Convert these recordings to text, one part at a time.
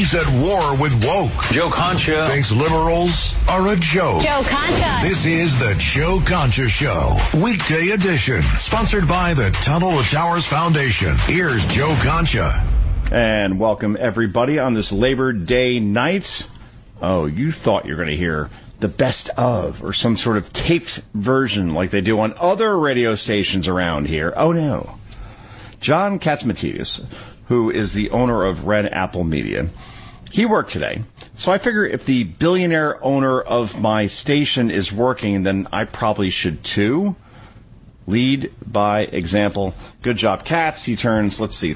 He's at war with woke. Joe Concha Thinks liberals are a joke. Joe Concha. This is the Joe Concha Show, weekday edition, sponsored by the Tunnel to Towers Foundation. Here's Joe Concha. And welcome, everybody, on this Labor Day night. Oh, you thought you were going to hear the best of or some sort of taped version like they do on other radio stations around here. Oh, no. John Catsimatidis, who is the owner of Red Apple Media, he worked today. So I figure if the billionaire owner of my station is working, then I probably should too. Lead by example. Good job, Katz. He turns,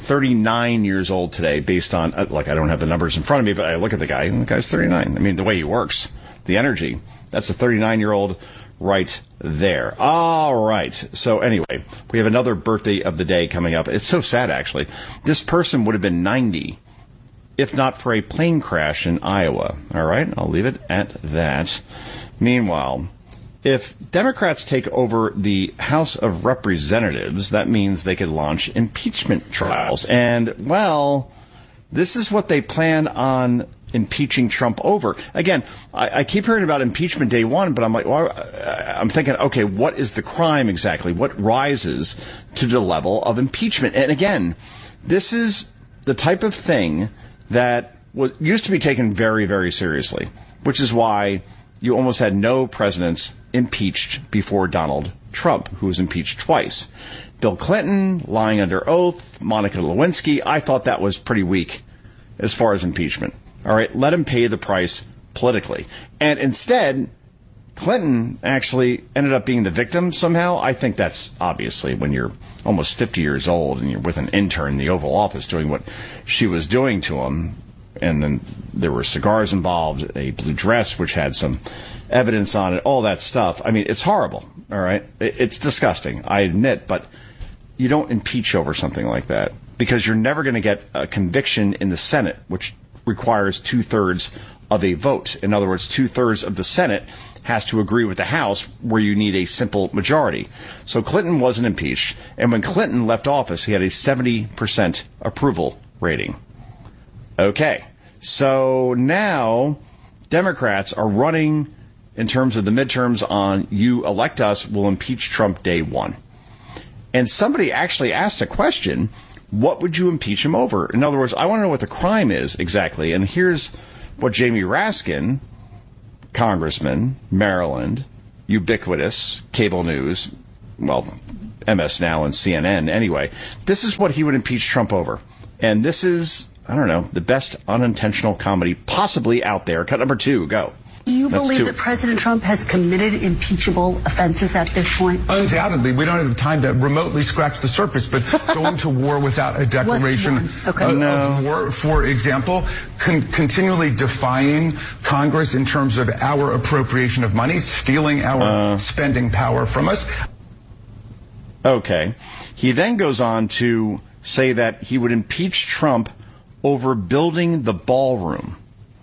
39 years old today based on, I don't have the numbers in front of me, but I look at the guy, and the guy's 39. I mean, the way he works, the energy, that's a 39-year-old right there. All right. So anyway, we have another birthday of the day coming up. It's so sad, actually. This person would have been 90 if not for a plane crash in Iowa. All right. I'll leave it at that. Meanwhile, if Democrats take over the House of Representatives, that means they could launch impeachment trials. And, well, this is what they plan on impeaching Trump over. Again, I keep hearing about impeachment day one, but I'm like, well, I'm thinking, okay, what is the crime exactly? What rises to the level of impeachment? And again, this is the type of thing that used to be taken very, very seriously, which is why you almost had no presidents impeached before Donald Trump, who was impeached twice. Bill Clinton, lying under oath, Monica Lewinsky, I thought that was pretty weak as far as impeachment. All right, let him pay the price politically. And instead, Clinton actually ended up being the victim somehow. I think that's obviously when you're almost 50 years old and you're with an intern in the Oval Office doing what she was doing to him. And then there were cigars involved, a blue dress, which had some evidence on it, all that stuff. I mean, it's horrible. All right. It's disgusting, I admit, but you don't impeach over something like that because you're never going to get a conviction in the Senate, which requires 2/3 of a vote. In other words, 2/3 of the Senate has to agree with the House, where you need a simple majority. So Clinton wasn't impeached, and when Clinton left office, he had a 70% approval rating. Okay, so now Democrats are running in terms of the midterms on you elect us, we'll impeach Trump day one. And somebody actually asked a question, what would you impeach him over? In other words, I want to know what the crime is exactly. And here's what Jamie Raskin, Congressman, Maryland, ubiquitous, cable news, well, MS Now and CNN anyway, this is what he would impeach Trump over. And this is, I don't know, the best unintentional comedy possibly out there. Cut number 2, go. Do you believe that President Trump has committed impeachable offenses at this point? Undoubtedly. We don't have time to remotely scratch the surface, but going to war without a declaration of war, for example, continually defying Congress in terms of our appropriation of money, stealing our spending power from us. Okay. He then goes on to say that he would impeach Trump over building the ballroom.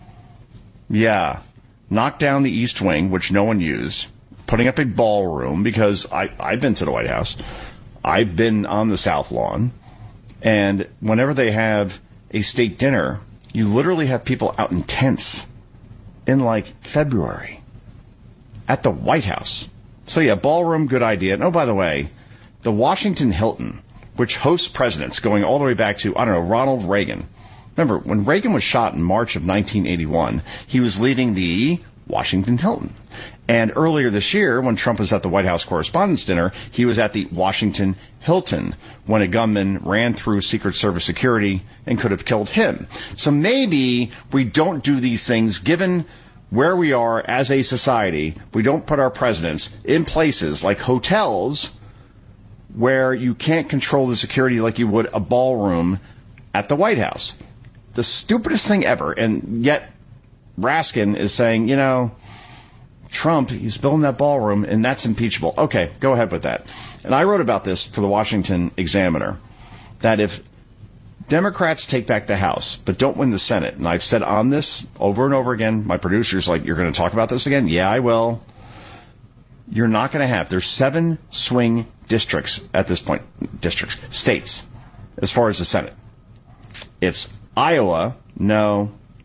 Yeah. Knock down the East Wing, which no one used, putting up a ballroom, because I've been to the White House. I've been on the South Lawn. And whenever they have a state dinner, you literally have people out in tents in like February at the White House. So yeah, ballroom, good idea. And oh, by the way, the Washington Hilton, which hosts presidents going all the way back to, I don't know, Ronald Reagan. Remember, when Reagan was shot in March of 1981, he was leaving the Washington Hilton. And earlier this year, when Trump was at the White House Correspondents' Dinner, he was at the Washington Hilton when a gunman ran through Secret Service security and could have killed him. So maybe we don't do these things given where we are as a society. We don't put our presidents in places like hotels where you can't control the security like you would a ballroom at the White House. The stupidest thing ever, and yet Raskin is saying, you know, Trump, he's building that ballroom, and that's impeachable. Okay, go ahead with that. And I wrote about this for the Washington Examiner, that if Democrats take back the House, but don't win the Senate, and I've said on this over and over again, my producer's like, you're going to talk about this again? Yeah, I will. You're not going to have, there's 7 swing districts at this point, states, as far as the Senate. It's Iowa, no.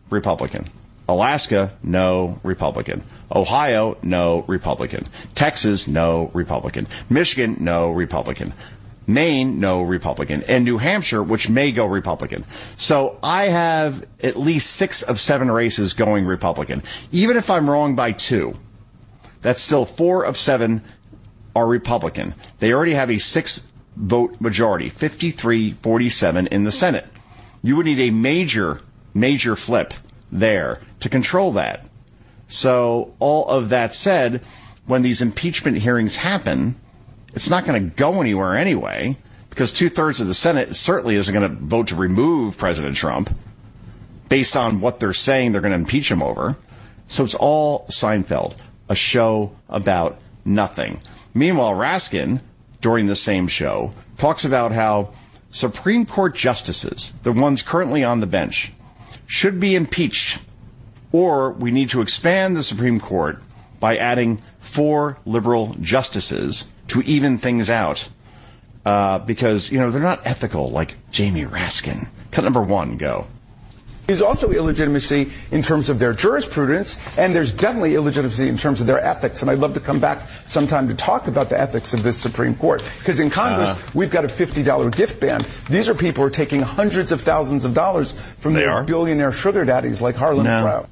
Republican. Alaska, no Republican. Ohio, no Republican. Texas, no Republican. Michigan, no Republican. Maine, no Republican. And New Hampshire, which may go Republican. So I have at least 6 of 7 races going Republican. Even if I'm wrong by 2, that's still 4 of 7 are Republican. They already have a 6-vote majority, 53-47 in the Senate. You would need a major flip there to control that. So all of that said, when these impeachment hearings happen, it's not going to go anywhere anyway, because 2/3 of the Senate certainly isn't going to vote to remove President Trump based on what they're saying they're going to impeach him over. So it's all Seinfeld, a show about nothing. Meanwhile, Raskin, during the same show, talks about how Supreme Court justices, the ones currently on the bench, should be impeached, or we need to expand the Supreme Court by adding 4 liberal justices to even things out, because, they're not ethical like Jamie Raskin. Cut number 1, go. There's also illegitimacy in terms of their jurisprudence, and there's definitely illegitimacy in terms of their ethics. And I'd love to come back sometime to talk about the ethics of this Supreme Court. Because in Congress, we've got a $50 gift ban. These are people who are taking hundreds of thousands of dollars from their billionaire sugar daddies like Harlan Crow.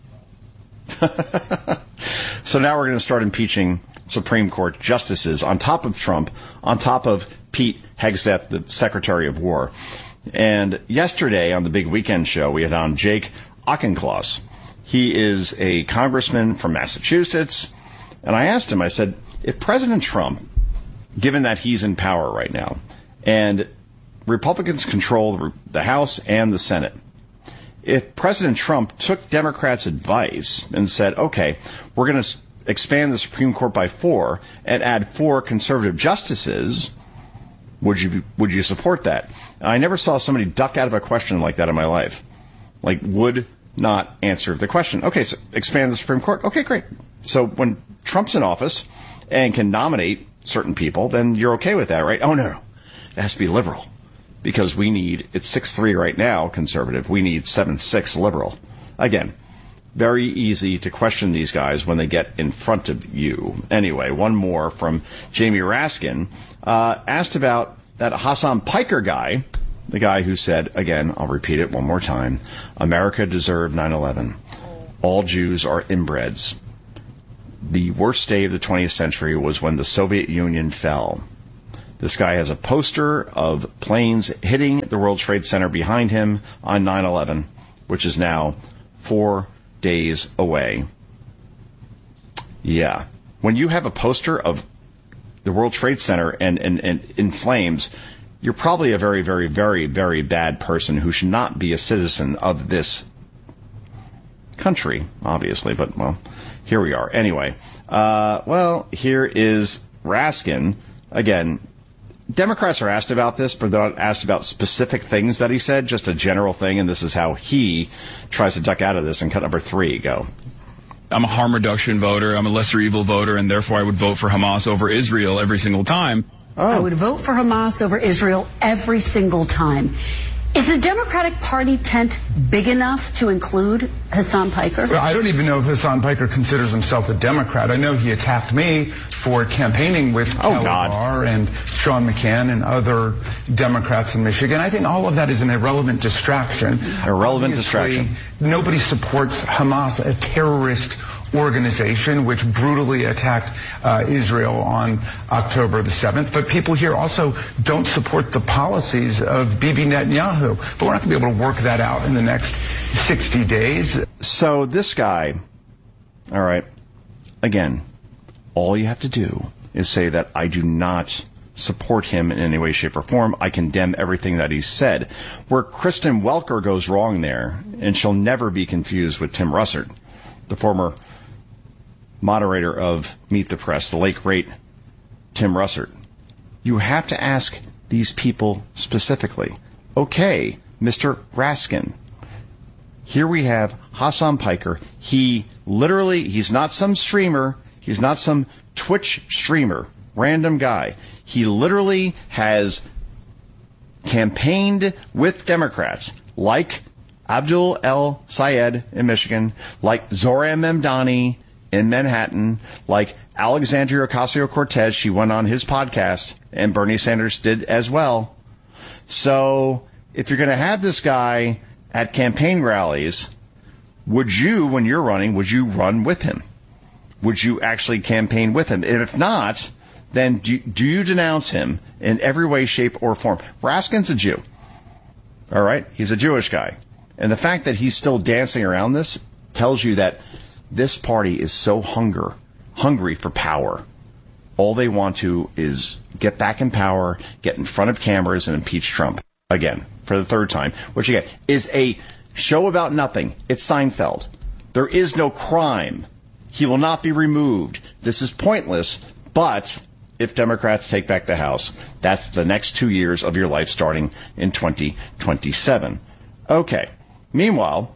So now we're going to start impeaching Supreme Court justices on top of Trump, on top of Pete Hegseth, the Secretary of War. And yesterday on the Big Weekend Show, we had on Jake Auchincloss. He is a congressman from Massachusetts. And I asked him, I said, if President Trump, given that he's in power right now, and Republicans control the House and the Senate, if President Trump took Democrats' advice and said, okay, we're going to expand the Supreme Court by 4 and add 4 conservative justices, would you support that? And I never saw somebody duck out of a question like that in my life. Like, would not answer the question. Okay, so expand the Supreme Court. Okay, great. So when Trump's in office and can nominate certain people, then you're okay with that, right? Oh, no. It has to be liberal. Because it's 6-3 right now, conservative. We need 7-6 liberal. Again, very easy to question these guys when they get in front of you. Anyway, one more from Jamie Raskin. Asked about that Hassan Piker guy, the guy who said, again, I'll repeat it one more time, America deserved 9/11. All Jews are inbreds. The worst day of the 20th century was when the Soviet Union fell. This guy has a poster of planes hitting the World Trade Center behind him on 9/11, which is now 4 days away. Yeah. When you have a poster of the World Trade Center and in flames, you're probably a very, very, very, very bad person who should not be a citizen of this country, obviously. But, well, here we are. Anyway, here is Raskin. Again, Democrats are asked about this, but they're not asked about specific things that he said, just a general thing, and this is how he tries to duck out of this. And cut number 3, go. I'm a harm reduction voter. I'm a lesser evil voter, and therefore I would vote for Hamas over Israel every single time. Oh. I would vote for Hamas over Israel every single time. Is the Democratic Party tent big enough to include Hassan Piker? Well, I don't even know if Hassan Piker considers himself a Democrat. I know he attacked me for campaigning with Al Barr and Sean McCann and other Democrats in Michigan. I think all of that is an irrelevant distraction. Obviously, nobody supports Hamas, a terrorist organization which brutally attacked Israel on October the 7th. But people here also don't support the policies of Bibi Netanyahu. But we're not going to be able to work that out in the next 60 days. So this guy, all right, again, all you have to do is say that I do not support him in any way, shape, or form. I condemn everything that he said. Where Kristen Welker goes wrong there, and she'll never be confused with Tim Russert, the former moderator of Meet the Press, the late great Tim Russert. You have to ask these people specifically. Okay, Mr. Raskin, here we have Hassan Piker. He's not some streamer. He's not some Twitch streamer, random guy. He literally has campaigned with Democrats like Abdul El Sayed in Michigan, like Zohran Mamdani in Manhattan, like Alexandria Ocasio-Cortez. She went on his podcast, and Bernie Sanders did as well. So if you're going to have this guy at campaign rallies, would you, when you're running, would you run with him? Would you actually campaign with him? And if not, then do you denounce him in every way, shape, or form? Raskin's a Jew. All right? He's a Jewish guy. And the fact that he's still dancing around this tells you that this party is so hungry for power. All they want to is get back in power, get in front of cameras, and impeach Trump again for the third time, which again is a show about nothing. It's Seinfeld. There is no crime. He will not be removed. This is pointless, but if Democrats take back the House, that's the next 2 years of your life starting in 2027. Okay. Meanwhile,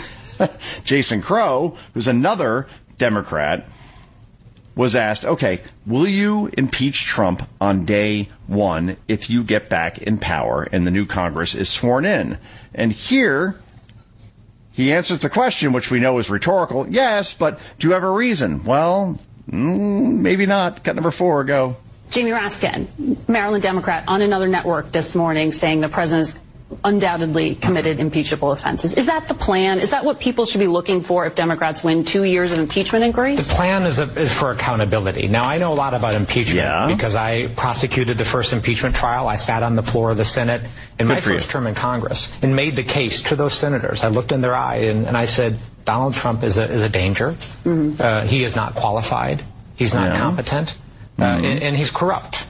Jason Crow, who's another Democrat, was asked, okay, will you impeach Trump on day one if you get back in power and the new Congress is sworn in? And here he answers the question, which we know is rhetorical. Yes, but do you have a reason? Well, maybe not. Cut number 4, go. Jamie Raskin, Maryland Democrat, on another network this morning saying the president's undoubtedly committed impeachable offenses. Is that the plan? Is that what people should be looking for if Democrats win 2 years of impeachment inquiries? The plan is for accountability. Now, I know a lot about impeachment because I prosecuted the first impeachment trial. I sat on the floor of the Senate in my first term in Congress and made the case to those senators. I looked in their eye and I said, Donald Trump is a danger. Mm-hmm. He is not qualified. He's not competent. And he's corrupt.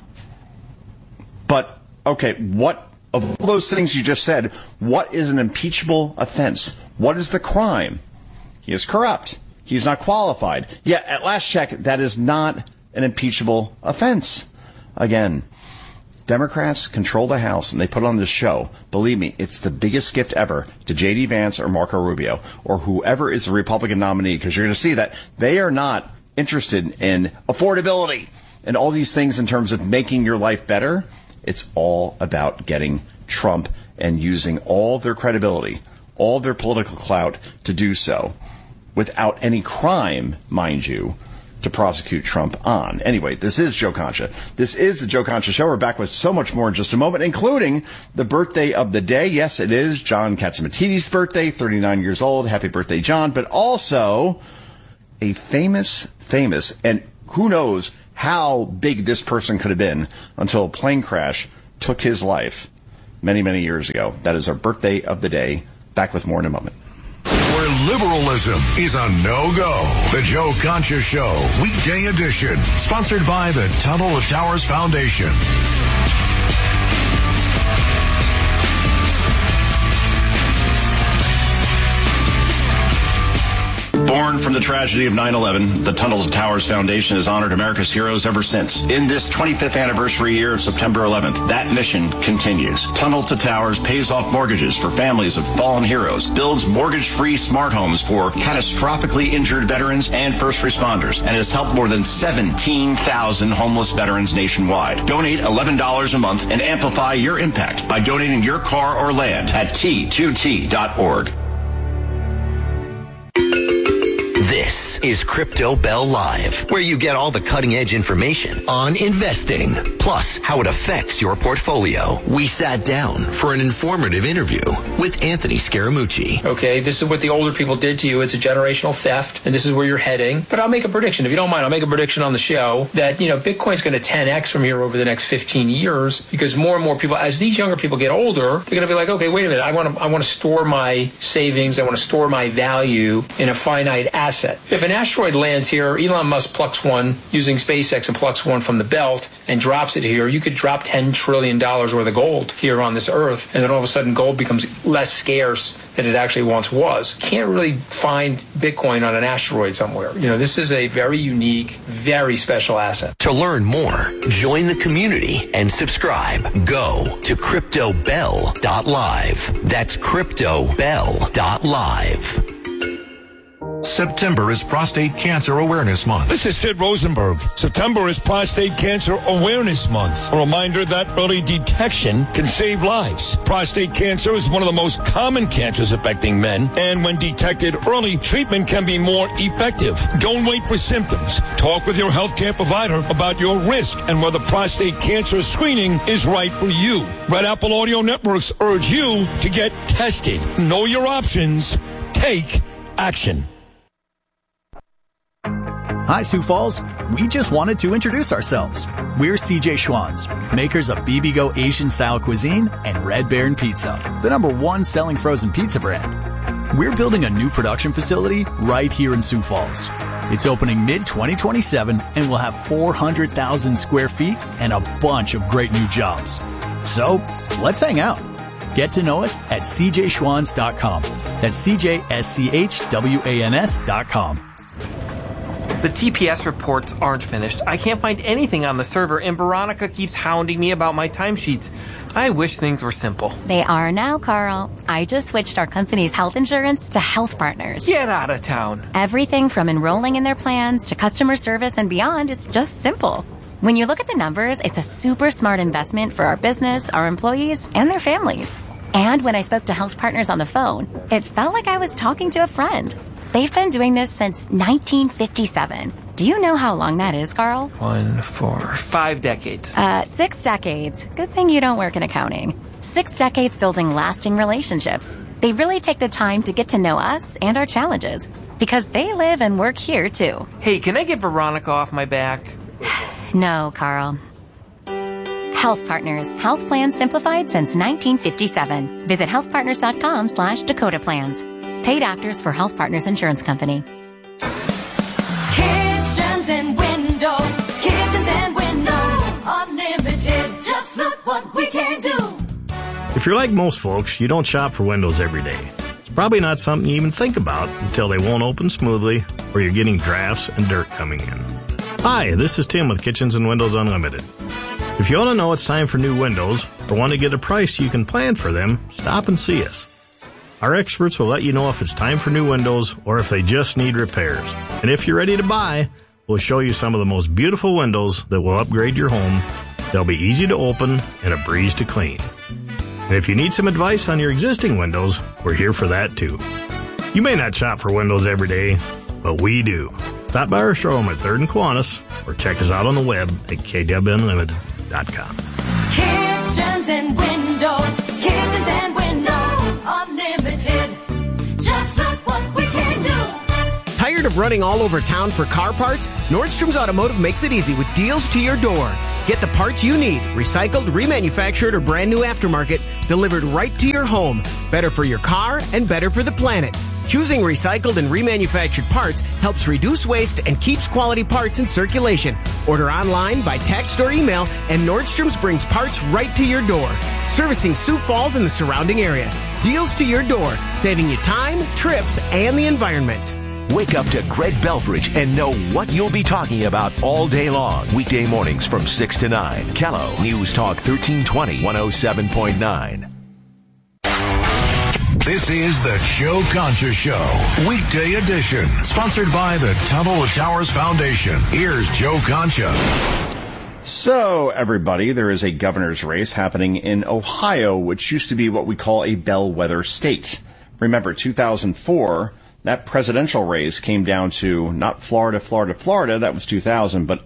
But, okay, what of all those things you just said, what is an impeachable offense? What is the crime? He is corrupt. He's not qualified. Yeah, at last check, that is not an impeachable offense. Again, Democrats control the House, and they put on this show. Believe me, it's the biggest gift ever to J.D. Vance or Marco Rubio or whoever is the Republican nominee, because you're going to see that they are not interested in affordability and all these things in terms of making your life better. It's all about getting Trump and using all their credibility, all their political clout to do so without any crime, mind you, to prosecute Trump on. Anyway, this is Joe Concha. This is the Joe Concha Show. We're back with so much more in just a moment, including the birthday of the day. Yes, it is John Catsimatidis' birthday, 39 years old. Happy birthday, John. But also a famous, and who knows how big this person could have been until a plane crash took his life many, many years ago. That is our birthday of the day. Back with more in a moment. Where liberalism is a no-go. The Joe Concha Show, weekday edition. Sponsored by the Tunnel to Towers Foundation. Born from the tragedy of 9/11, the Tunnel to Towers Foundation has honored America's heroes ever since. In this 25th anniversary year of September 11th, that mission continues. Tunnel to Towers pays off mortgages for families of fallen heroes, builds mortgage-free smart homes for catastrophically injured veterans and first responders, and has helped more than 17,000 homeless veterans nationwide. Donate $11 a month and amplify your impact by donating your car or land at T2T.org. This is Crypto Bell Live, where you get all the cutting-edge information on investing, plus how it affects your portfolio. We sat down for an informative interview with Anthony Scaramucci. Okay, this is what the older people did to you. It's a generational theft, and this is where you're heading. But I'll make a prediction. If you don't mind, I'll make a prediction on the show that, Bitcoin's going to 10x from here over the next 15 years because more and more people, as these younger people get older, they're going to be like, okay, wait a minute. I want to store my savings. I want to store my value in a finite asset. If an asteroid lands here, Elon Musk plucks one using SpaceX and plucks one from the belt and drops it here, you could drop $10 trillion worth of gold here on this earth, and then all of a sudden gold becomes less scarce than it actually once was. Can't really find Bitcoin on an asteroid somewhere. This is a very unique, very special asset. To learn more, join the community and subscribe. Go to CryptoBell.live. That's CryptoBell.live. September is Prostate Cancer Awareness Month. This is Sid Rosenberg. September is Prostate Cancer Awareness Month. A reminder that early detection can save lives. Prostate cancer is one of the most common cancers affecting men, and when detected early, treatment can be more effective. Don't wait for symptoms. Talk with your healthcare provider about your risk and whether prostate cancer screening is right for you. Red Apple Audio Networks urge you to get tested. Know your options. Take action. Hi, Sioux Falls. We just wanted to introduce ourselves. We're CJ Schwann's, makers of BBGO Asian-style cuisine and Red Baron Pizza, the #1 selling frozen pizza brand. We're building a new production facility right here in Sioux Falls. It's opening mid-2027 and will have 400,000 square feet and a bunch of great new jobs. So, let's hang out. Get to know us at cjschwans.com. That's CJSCHWANS.com. The TPS reports aren't finished. I can't find anything on the server, and Veronica keeps hounding me about my timesheets. I wish things were simple. They are now, Carl. I just switched our company's health insurance to Health Partners. Get out of town. Everything from enrolling in their plans to customer service and beyond is just simple. When you look at the numbers, it's a super smart investment for our business, our employees, and their families. And when I spoke to Health Partners on the phone, it felt like I was talking to a friend. They've been doing this since 1957. Do you know how long that is, Carl? 1, 4, 5 decades. 6 decades. Good thing you don't work in accounting. 6 decades building lasting relationships. They really take the time to get to know us and our challenges, because they live and work here, too. Hey, can I get Veronica off my back? No, Carl. Health Partners. Health plans simplified since 1957. Visit healthpartners.com/Dakota Plans. Paid actors for Health Partners Insurance Company. Kitchens and windows. Kitchens and windows. Unlimited. Just look what we can do. If you're like most folks, you don't shop for windows every day. It's probably not something you even think about until they won't open smoothly or you're getting drafts and dirt coming in. Hi, this is Tim with Kitchens and Windows Unlimited. If you want to know it's time for new windows or want to get a price so you can plan for them, stop and see us. Our experts will let you know if it's time for new windows or if they just need repairs. And if you're ready to buy, we'll show you some of the most beautiful windows that will upgrade your home. They'll be easy to open and a breeze to clean. And if you need some advice on your existing windows, we're here for that too. You may not shop for windows every day, but we do. Stop by our showroom at 3rd and Kiwanis or check us out on the web at kwunlimited.com. Kitchens and windows. Kitchens and windows. Unlimited. Just look what we can do. Tired of running all over town for car parts? Nordstrom's Automotive makes it easy with deals to your door. Get the parts you need, recycled, remanufactured, or brand new aftermarket, delivered right to your home. Better for your car and better for the planet. Choosing recycled and remanufactured parts helps reduce waste and keeps quality parts in circulation. Order online, by text, or email, and Nordstrom's brings parts right to your door. Servicing Sioux Falls and the surrounding area. Deals to your door, saving you time, trips, and the environment. Wake up to Greg Belfridge and know what you'll be talking about all day long. Weekday mornings from 6 to 9. Kello News Talk 1320, 107.9. This is the Joe Concha Show, weekday edition, sponsored by the Tunnel to Towers Foundation. Here's Joe Concha. So, everybody, there is a governor's race happening in Ohio, which used to be what we call a bellwether state. Remember, 2004, that presidential race came down to not Florida, that was 2000, but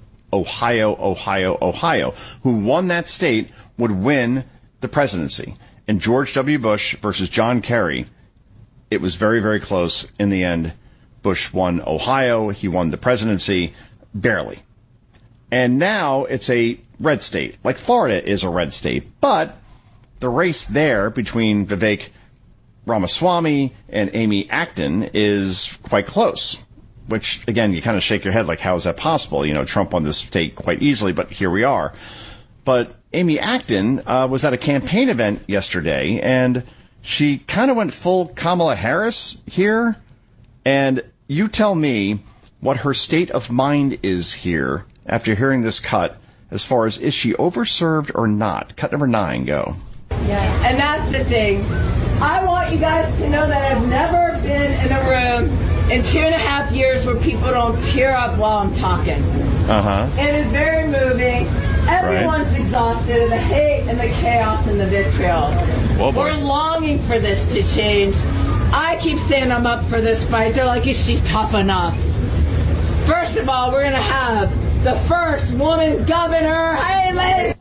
Ohio. Who won that state would win the presidency. And George W. Bush versus John Kerry, it was very, very close. In the end, Bush won Ohio. He won the presidency, barely. And now it's a red state, like Florida is a red state. But the race there between Vivek Ramaswamy and Amy Acton is quite close, which, again, you kind of shake your head like, how is that possible? You know, Trump won this state quite easily, but here we are. But Amy Acton was at a campaign event yesterday, and she kind of went full Kamala Harris here. And you tell me what her state of mind is here after hearing this cut, as far as is she overserved or not? Cut number 9, go. Yeah, and that's the thing. I want you guys to know that I've never been in a room in 2.5 years where people don't tear up while I'm talking. It is very moving. Everyone's exhausted of the hate and the chaos and the vitriol. We're longing for this to change. I keep saying I'm up for this fight. They're like, is she tough enough? First of all, we're going to have the first woman governor. Hey, ladies.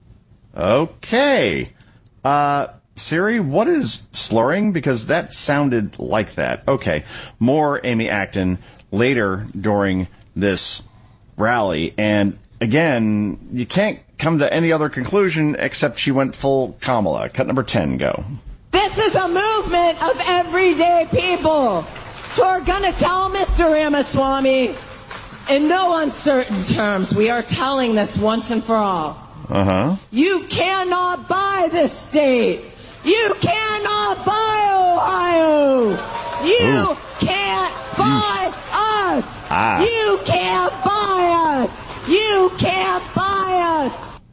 Okay. Siri, what is slurring? Because that sounded like that. Okay. More Amy Acton later during this rally. And again, you can't come to any other conclusion except she went full Kamala. Cut number 10, go. This is a movement of everyday people who are going to tell Mr. Ramaswamy in no uncertain terms. We are telling this once and for all. You cannot buy this state. You cannot buy Ohio. You can't buy us. You can't buy us. You can't buy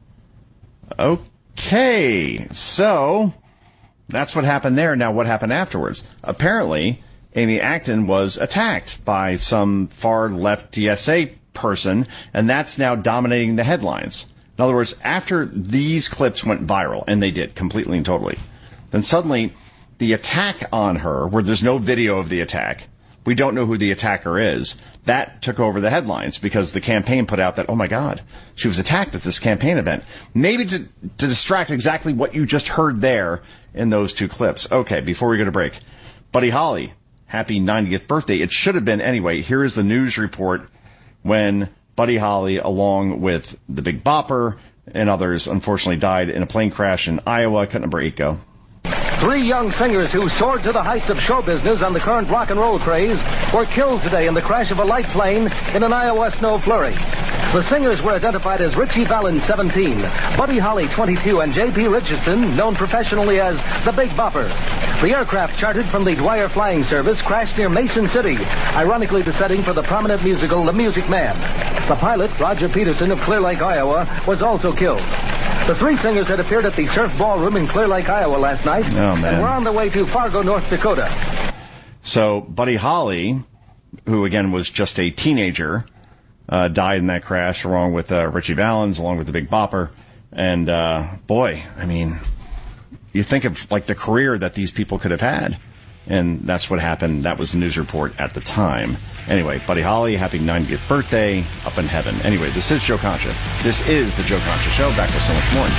us. Okay, so that's what happened there. Now, what happened afterwards? Apparently, Amy Acton was attacked by some far-left DSA person, and that's now dominating the headlines. In other words, after these clips went viral, and they did, completely and totally, then suddenly the attack on her, where there's no video of the attack, we don't know who the attacker is, that took over the headlines because the campaign put out that, oh my God, she was attacked at this campaign event. Maybe to distract exactly what you just heard there in those two clips. Okay, before we go to break, Buddy Holly, happy 90th birthday. It should have been anyway. Here is the news report when Buddy Holly, along with the Big Bopper and others, unfortunately died in a plane crash in Iowa. Cut number 8, go. 3 young singers who soared to the heights of show business on the current rock and roll craze were killed today in the crash of a light plane in an Iowa snow flurry. The singers were identified as Richie Valens, 17, Buddy Holly, 22, and J.P. Richardson, known professionally as the Big Bopper. The aircraft, chartered from the Dwyer Flying Service, crashed near Mason City, ironically the setting for the prominent musical The Music Man. The pilot, Roger Peterson of Clear Lake, Iowa, was also killed. The 3 singers had appeared at the Surf Ballroom in Clear Lake, Iowa last night, and were on their way to Fargo, North Dakota. So Buddy Holly, who again was just a teenager, died in that crash along with Richie Valens, along with the Big Bopper. And boy, I mean, you think of like the career that these people could have had. And that's what happened. That was the news report at the time. Anyway, Buddy Holly, happy 90th birthday, up in heaven. Anyway, this is Joe Concha. This is the Joe Concha Show. Back with so much more.